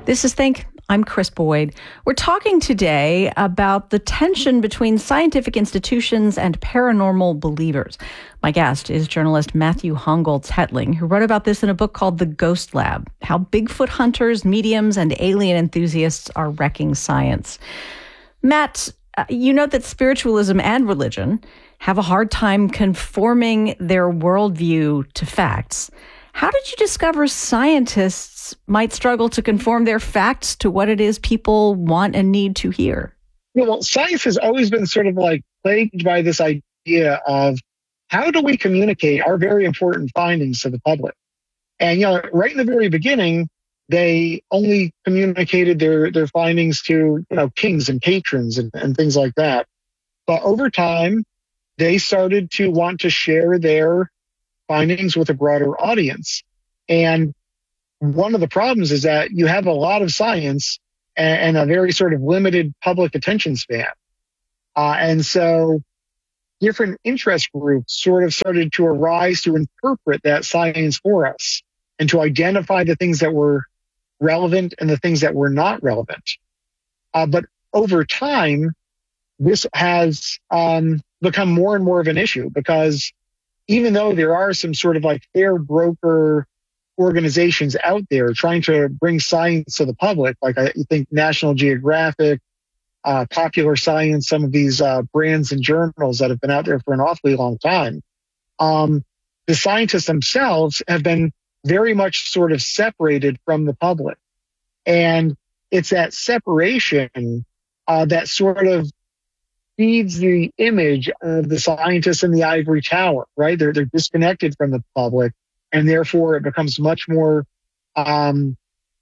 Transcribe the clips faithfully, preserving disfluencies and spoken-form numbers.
This is Think. I'm Chris Boyd. We're talking today about the tension between scientific institutions and paranormal believers. My guest is journalist Matthew Hongoltz-Hetling, who wrote about this in a book called The Ghost Lab, How Bigfoot Hunters, Mediums, and Alien Enthusiasts Are Wrecking Science. Matt, uh, you note that spiritualism and religion have a hard time conforming their worldview to facts. How did you discover scientists might struggle to conform their facts to what it is people want and need to hear? Well, science has always been sort of like plagued by this idea of how do we communicate our very important findings to the public? And, you know, right in the very beginning, they only communicated their, their findings to, you know, kings and patrons and, and things like that. But over time, they started to want to share their findings with a broader audience. And one of the problems is that you have a lot of science and, and a very sort of limited public attention span. Uh, and so different interest groups sort of started to arise to interpret that science for us and to identify the things that were relevant and the things that were not relevant. Uh, but over time, this has um, become more and more of an issue because even though there are some sort of like fair broker organizations out there trying to bring science to the public, like I think National Geographic, uh, Popular Science, some of these uh, brands and journals that have been out there for an awfully long time, um, the scientists themselves have been very much sort of separated from the public. And it's that separation uh, that sort of feeds the image of the scientists in the ivory tower, right? They're, they're disconnected from the public, and therefore it becomes much more um,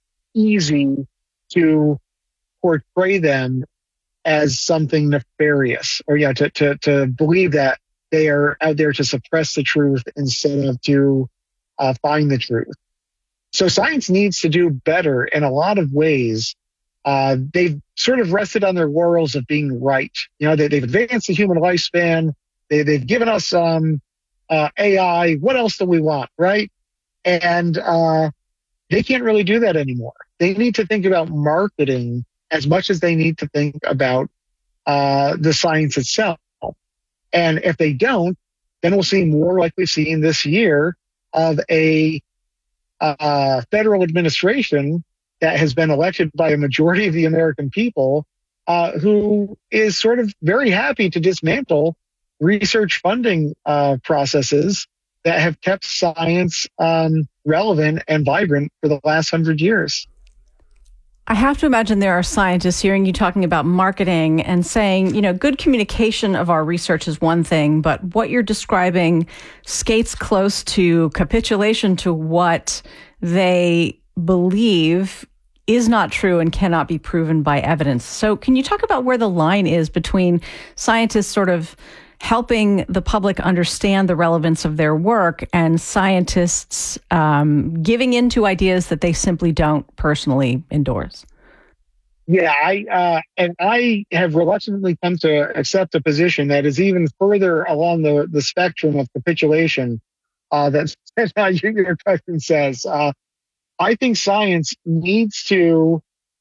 easy to portray them as something nefarious, or yeah, to, to, to believe that they are out there to suppress the truth instead of to uh, find the truth. So science needs to do better in a lot of ways. Uh, they've sort of rested on their laurels of being right. You know, they, they've advanced the human lifespan. They, they've given us um, uh, A I. What else do we want, right? And uh, they can't really do that anymore. They need to think about marketing as much as they need to think about uh, the science itself. And if they don't, then we'll see more like we've seen this year of a uh, federal administration that has been elected by a majority of the American people, uh, who is sort of very happy to dismantle research funding uh, processes that have kept science um, relevant and vibrant for the last hundred years. I have to imagine there are scientists hearing you talking about marketing and saying, you know, good communication of our research is one thing, but what you're describing skates close to capitulation to what they believe is not true and cannot be proven by evidence. So can you talk about where the line is between scientists sort of helping the public understand the relevance of their work and scientists um, giving into ideas that they simply don't personally endorse? Yeah, I uh, and I have reluctantly come to accept a position that is even further along the, the spectrum of capitulation uh, that your question says. Uh, I think science needs to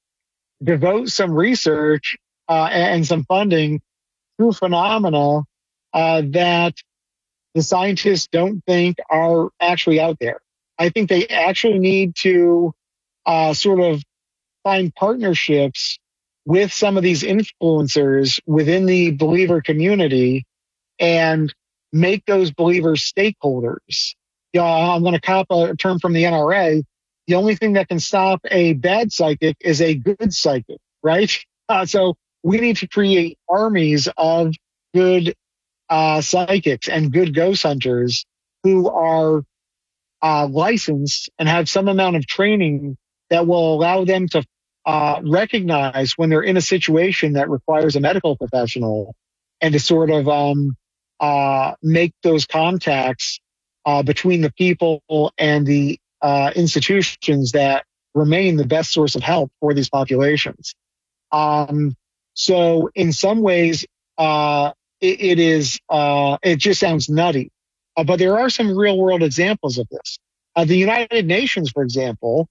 devote some research uh, and some funding to phenomena uh, that the scientists don't think are actually out there. I think they actually need to uh, sort of find partnerships with some of these influencers within the believer community and make those believers stakeholders. You know, I'm going to cop a term from the N R A. The only thing that can stop a bad psychic is a good psychic, right? Uh, so we need to create armies of good uh, psychics and good ghost hunters who are uh, licensed and have some amount of training that will allow them to uh, recognize when they're in a situation that requires a medical professional and to sort of um, uh, make those contacts uh, between the people and the Uh, institutions that remain the best source of help for these populations. Um, so in some ways, uh, it, it is, uh, it just sounds nutty, uh, but there are some real world examples of this. Uh, the United Nations, for example,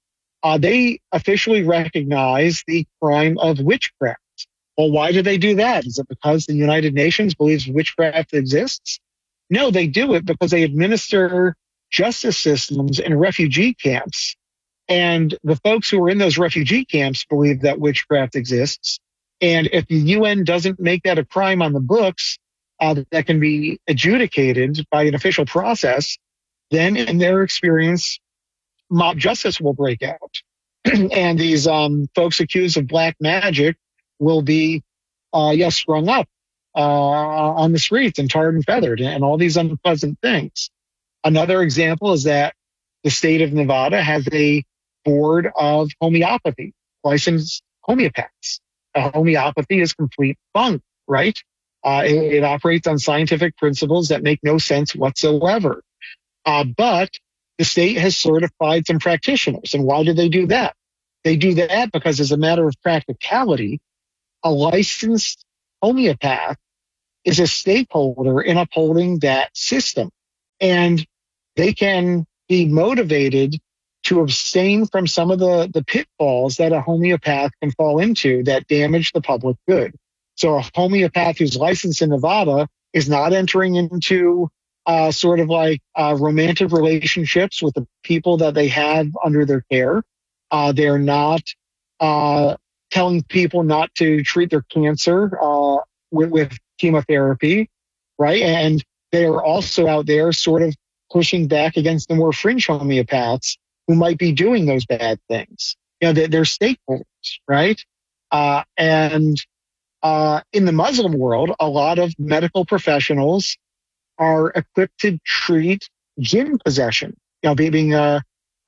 uh, they officially recognize the crime of witchcraft. Well, why do they do that? Is it because the United Nations believes witchcraft exists? No, they do it because they administer justice systems in refugee camps. And the folks who are in those refugee camps believe that witchcraft exists. And if the U N doesn't make that a crime on the books uh, that can be adjudicated by an official process, then in their experience, mob justice will break out. And these um, folks accused of black magic will be, uh, yes, strung up uh, on the streets and tarred and feathered and all these unpleasant things. Another example is that the state of Nevada has a board of homeopathy, licensed homeopaths. Uh, homeopathy is complete bunk, right? Uh, it, it operates on scientific principles that make no sense whatsoever. Uh, but the state has certified some practitioners. And why do they do that? They do that because as a matter of practicality, a licensed homeopath is a stakeholder in upholding that system. And they can be motivated to abstain from some of the, the pitfalls that a homeopath can fall into that damage the public good. So a homeopath who's licensed in Nevada is not entering into uh, sort of like uh, romantic relationships with the people that they have under their care. Uh, they're not uh, telling people not to treat their cancer uh, with, with chemotherapy, right? And they are also out there sort of pushing back against the more fringe homeopaths who might be doing those bad things. You know, they're, they're stakeholders, right? Uh, and uh, in the Muslim world, a lot of medical professionals are equipped to treat jinn possession, you know, being uh,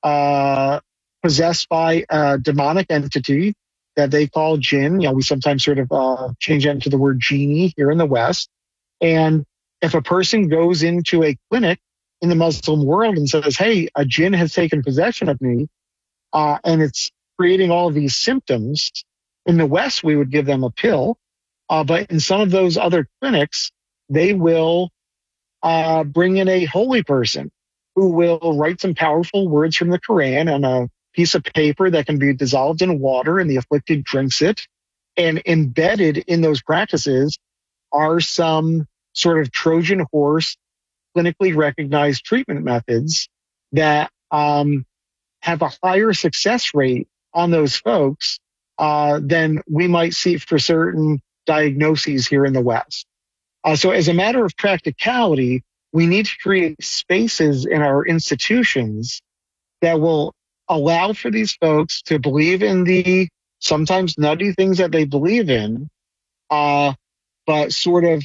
uh, possessed by a demonic entity that they call jinn. You know, we sometimes sort of uh, change that into the word genie here in the West. And if a person goes into a clinic in the Muslim world and says, hey, a jinn has taken possession of me, uh, and it's creating all of these symptoms, in the West, we would give them a pill. Uh, but in some of those other clinics, they will uh, bring in a holy person who will write some powerful words from the Quran on a piece of paper that can be dissolved in water, and the afflicted drinks it. And embedded in those practices are some sort of Trojan horse, clinically recognized treatment methods that um, have a higher success rate on those folks uh, than we might see for certain diagnoses here in the West. Uh, so as a matter of practicality, we need to create spaces in our institutions that will allow for these folks to believe in the sometimes nutty things that they believe in, uh, but sort of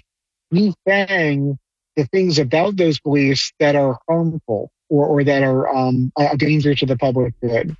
defang the things about those beliefs that are harmful or, or that are um, a danger to the public good.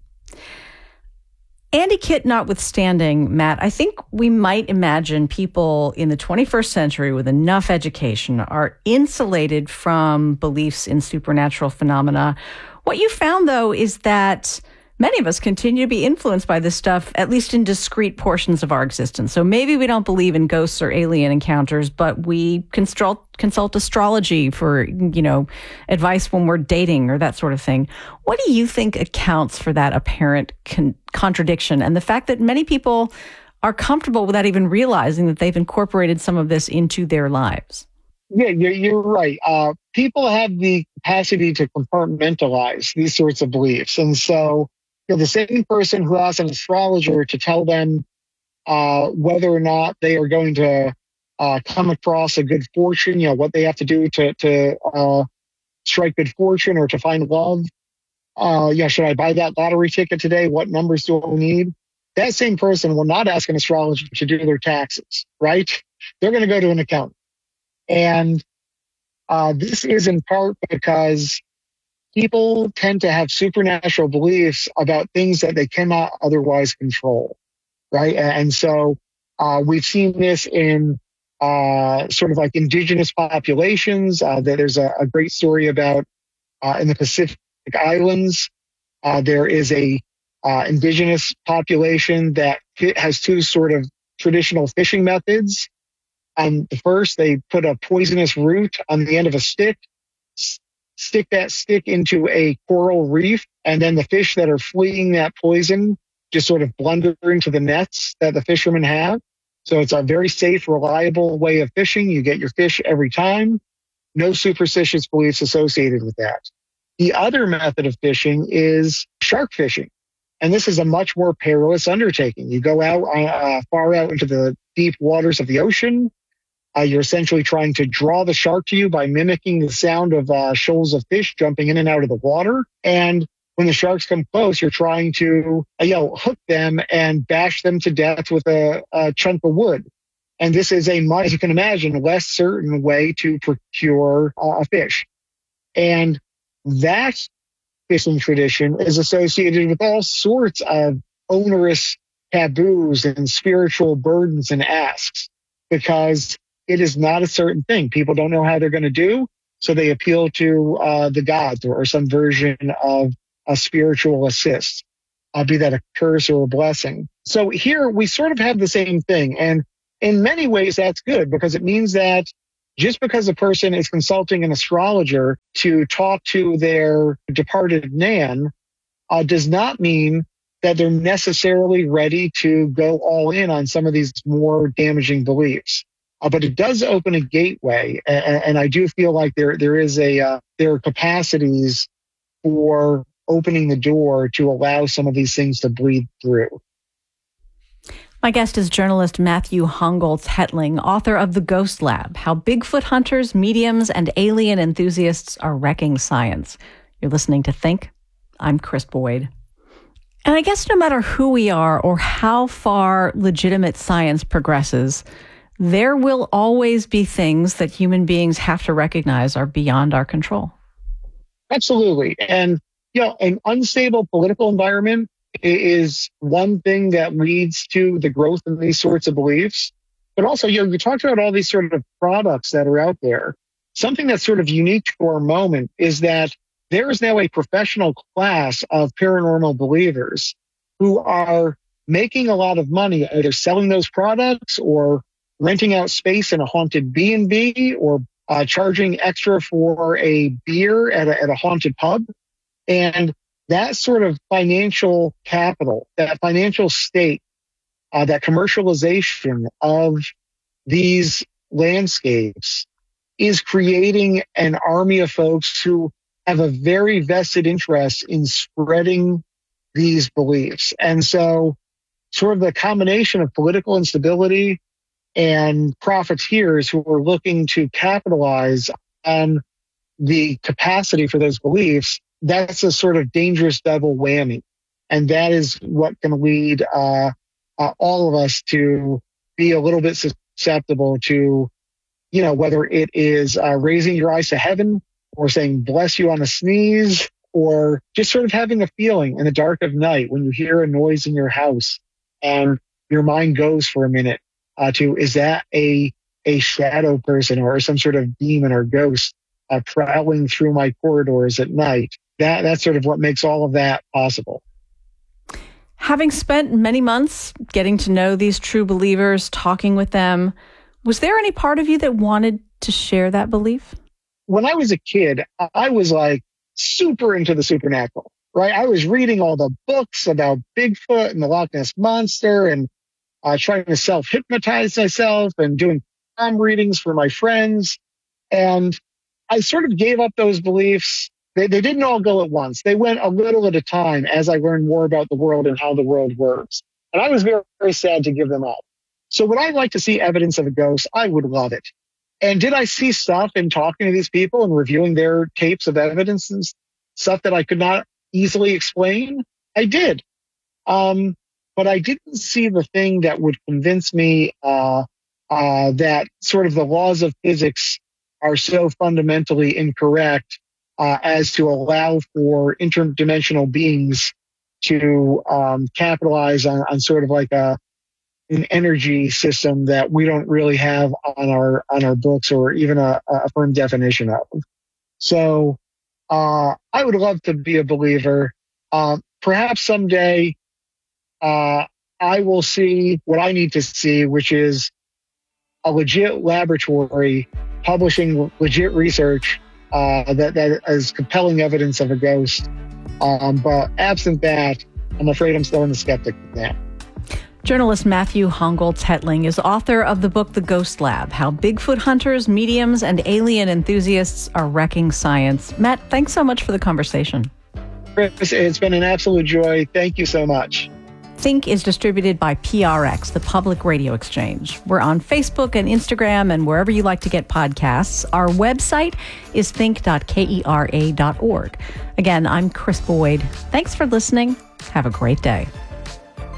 Andy Kitt notwithstanding, Matt, I think we might imagine people in the twenty-first century with enough education are insulated from beliefs in supernatural phenomena. What you found, though, is that many of us continue to be influenced by this stuff, at least in discrete portions of our existence. So maybe we don't believe in ghosts or alien encounters, but we consult consult astrology for, you know, advice when we're dating or that sort of thing. What do you think accounts for that apparent con- contradiction and the fact that many people are comfortable without even realizing that they've incorporated some of this into their lives? Yeah, you're, you're right. Uh, people have the capacity to compartmentalize these sorts of beliefs. And so, you know, the same person who asks an astrologer to tell them uh, whether or not they are going to uh, come across a good fortune, you know, what they have to do to, to uh, strike good fortune or to find love. Uh, yeah, should I buy that lottery ticket today? What numbers do I need? That same person will not ask an astrologer to do their taxes, right? They're going to go to an accountant. And uh, this is in part because people tend to have supernatural beliefs about things that they cannot otherwise control, right? And so uh, we've seen this in uh, sort of like indigenous populations. Uh, there's a, a great story about uh, in the Pacific Islands, uh, there is a uh, indigenous population that has two sort of traditional fishing methods. Um, the first, they put a poisonous root on the end of a stick, stick that stick into a coral reef, and then the fish that are fleeing that poison just sort of blunder into the nets that the fishermen have. So it's a very safe, reliable way of fishing. You get your fish every time. No superstitious beliefs associated with that. The other method of fishing is shark fishing. And this is a much more perilous undertaking. You go out uh, far out into the deep waters of the ocean. Uh, you're essentially trying to draw the shark to you by mimicking the sound of uh, shoals of fish jumping in and out of the water. And when the sharks come close, you're trying to uh, you know, hook them and bash them to death with a, a chunk of wood. And this is a, as you can imagine, less certain way to procure uh, a fish. And that fishing tradition is associated with all sorts of onerous taboos and spiritual burdens and asks, because it is not a certain thing. People don't know how they're going to do, so they appeal to uh, the gods or, or some version of a spiritual assist, uh, be that a curse or a blessing. So here we sort of have the same thing. And in many ways, that's good, because it means that just because a person is consulting an astrologer to talk to their departed nan uh, does not mean that they're necessarily ready to go all in on some of these more damaging beliefs. Uh, but it does open a gateway, and, and I do feel like there there is a uh, there are capacities for opening the door to allow some of these things to breathe through. My guest is journalist Matthew Hongoltz Hetling, author of The Ghost Lab, How Bigfoot Hunters, Mediums, and Alien Enthusiasts Are Wrecking Science. You're listening to Think. I'm Kris Boyd. And I guess no matter who we are or how far legitimate science progresses, there will always be things that human beings have to recognize are beyond our control. Absolutely. And, you know, an unstable political environment is one thing that leads to the growth of these sorts of beliefs. But also, you know, you talked about all these sort of products that are out there. Something that's sort of unique to our moment is that there is now a professional class of paranormal believers who are making a lot of money, either selling those products or renting out space in a haunted B and B, or uh, charging extra for a beer at a, at a haunted pub. And that sort of financial capital, that financial stake, uh, that commercialization of these landscapes is creating an army of folks who have a very vested interest in spreading these beliefs. And so sort of the combination of political instability and profiteers who are looking to capitalize on the capacity for those beliefs, that's a sort of dangerous double whammy. And that is what can lead uh, uh, all of us to be a little bit susceptible to, you know, whether it is uh, raising your eyes to heaven or saying bless you on a sneeze, or just sort of having a feeling in the dark of night when you hear a noise in your house and your mind goes for a minute uh, to, is that a a shadow person or some sort of demon or ghost uh, prowling through my corridors at night? That that's sort of what makes all of that possible. Having spent many months getting to know these true believers, talking with them, was there any part of you that wanted to share that belief? When I was a kid, I was like super into the supernatural, right? I was reading all the books about Bigfoot and the Loch Ness Monster, and uh, trying to self-hypnotize myself and doing palm readings for my friends. And I sort of gave up those beliefs. They, they didn't all go at once. They went a little at a time as I learned more about the world and how the world works. And I was very, very sad to give them up. So would I like to see evidence of a ghost? I would love it. And did I see stuff in talking to these people and reviewing their tapes of evidence and stuff that I could not easily explain? I did. Um, but I didn't see the thing that would convince me uh, uh, that sort of the laws of physics are so fundamentally incorrect uh, as to allow for interdimensional beings to um, capitalize on, on sort of like a an energy system that we don't really have on our on our books or even a, a firm definition of. So uh, I would love to be a believer. Uh, perhaps someday uh, I will see what I need to see, which is a legit laboratory publishing legit research uh, that, that is compelling evidence of a ghost. Um, but absent that, I'm afraid I'm still in the skeptic now. Journalist Matthew Hongoltz Hetling is author of the book The Ghost Lab, How Bigfoot Hunters, Mediums, and Alien Enthusiasts Are Wrecking Science. Matt, thanks so much for the conversation. Chris, it's been an absolute joy. Thank you so much. Think is distributed by P R X, the Public Radio Exchange. We're on Facebook and Instagram and wherever you like to get podcasts. Our website is think dot kera dot org. Again, I'm Chris Boyd. Thanks for listening. Have a great day.